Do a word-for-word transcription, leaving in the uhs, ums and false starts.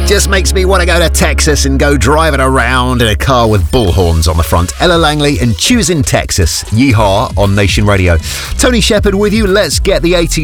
Just makes me want to go to Texas and go driving around in a car with bullhorns on the front. Ella Langley and Choosing Texas. Yeehaw on Nation Radio. Tony Shepherd with you. Let's get the eighties